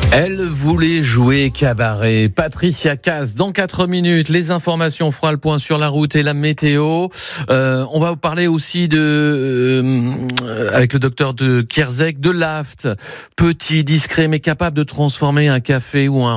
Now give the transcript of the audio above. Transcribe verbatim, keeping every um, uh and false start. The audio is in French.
Elle voulait jouer cabaret. Patricia Cass, dans quatre minutes, les informations, on fera le point sur la route et la météo. Euh, on va vous parler aussi de, euh, avec le docteur de Kierzek, de l'Aft. Petit, discret, mais capable de transformer un café ou un